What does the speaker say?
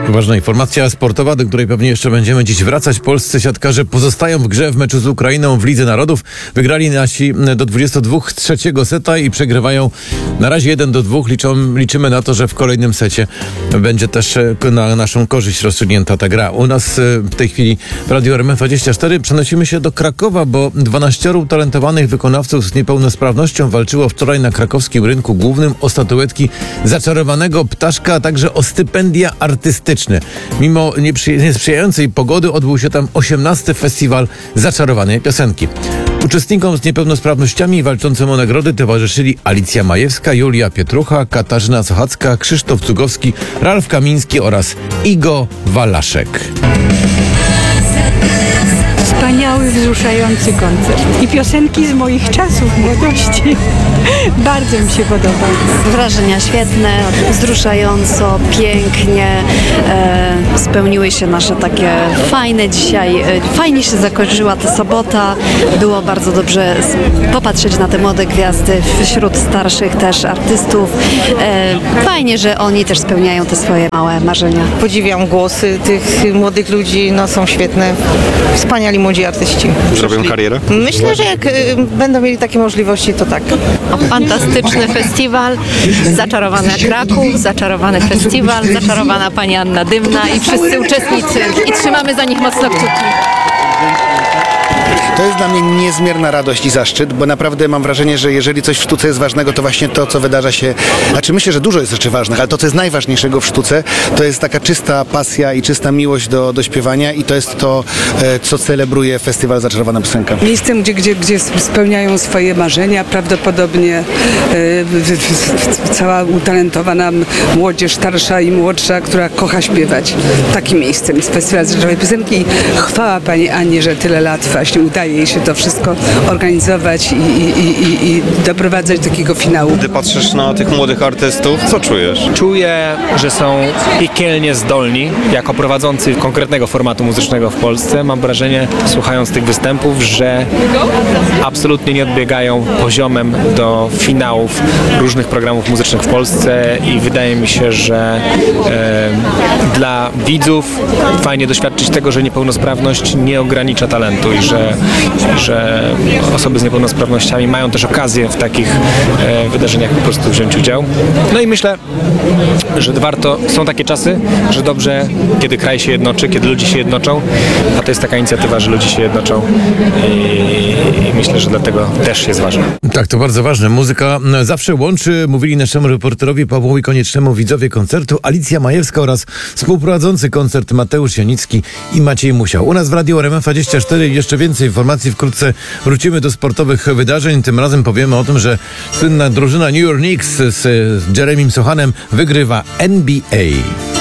Ważna informacja sportowa, do której pewnie jeszcze będziemy dziś wracać. Polscy siatkarze pozostają w grze w meczu z Ukrainą w Lidze Narodów. Wygrali nasi do 22 trzeciego seta i przegrywają na razie 1-2. Liczymy na to, że w kolejnym secie będzie też na naszą korzyść rozstrzygnięta ta gra. U nas w tej chwili w Radiu RMF24 przenosimy się do Krakowa, bo 12 utalentowanych wykonawców z niepełnosprawnością walczyło wczoraj na krakowskim rynku głównym o statuetki Zaczarowanego Ptaszka, a także o stypendia artystyczne. Mimo niesprzyjającej pogody odbył się tam 18. Festiwal Zaczarowanej Piosenki. Uczestnikom z niepełnosprawnościami walczącym o nagrody towarzyszyli Alicja Majewska, Julia Pietrucha, Katarzyna Sochacka, Krzysztof Cugowski, Ralf Kamiński oraz Igo Walaszek. Wspaniały, wzruszający koncert. I piosenki z moich czasów, młodości. Bardzo mi się podoba. Wrażenia świetne, wzruszająco, pięknie. Spełniły się nasze takie fajne dzisiaj. Fajnie się zakończyła ta sobota. Było bardzo dobrze popatrzeć na te młode gwiazdy wśród starszych też artystów. Fajnie, że oni też spełniają te swoje małe marzenia. Podziwiam głosy tych młodych ludzi, no są świetne. Wspaniali młodzi artyści. Zrobią karierę? Myślę, że jak będą mieli takie możliwości, to tak. Fantastyczny festiwal, zaczarowany Kraków, zaczarowany festiwal, zaczarowana pani Anna Dymna i wszyscy uczestnicy. I trzymamy za nich mocno kciuki. To jest dla mnie niezmierna radość i zaszczyt, bo naprawdę mam wrażenie, że jeżeli coś w sztuce jest ważnego, to właśnie to, co wydarza się, myślę, że dużo jest rzeczy ważnych, ale to, co jest najważniejszego w sztuce, to jest taka czysta pasja i czysta miłość do śpiewania i to jest to, co celebruje Festiwal Zaczarowana Piosenka. Miejscem, gdzie spełniają swoje marzenia, prawdopodobnie cała utalentowana młodzież, starsza i młodsza, która kocha śpiewać. Takim miejscem jest Festiwal Zaczarowanej Piosenki. Chwała pani Annie, że tyle lat właśnie udaje jej się to wszystko organizować i doprowadzać do takiego finału. Gdy patrzysz na tych młodych artystów, co czujesz? Czuję, że są piekielnie zdolni. Jako prowadzący konkretnego formatu muzycznego w Polsce mam wrażenie, słuchając tych występów, że absolutnie nie odbiegają poziomem do finałów różnych programów muzycznych w Polsce i wydaje mi się, że dla widzów fajnie doświadczyć tego, że niepełnosprawność nie ogranicza talentu i że osoby z niepełnosprawnościami mają też okazję w takich wydarzeniach po prostu wziąć udział. No i myślę, że są takie czasy, że dobrze, kiedy kraj się jednoczy, kiedy ludzie się jednoczą, a to jest taka inicjatywa, że ludzie się jednoczą i myślę, że dlatego też jest ważne. Tak, to bardzo ważne. Muzyka zawsze łączy, mówili naszemu reporterowi Pawłowi Koniecznemu widzowie koncertu Alicja Majewska oraz współprowadzący koncert Mateusz Janicki i Maciej Musiał. U nas w Radiu RMF24 jeszcze więcej informacji. Wkrótce wrócimy do sportowych wydarzeń. Tym razem powiemy o tym, że słynna drużyna New York Knicks z Jeremym Sochanem wygrywa NBA.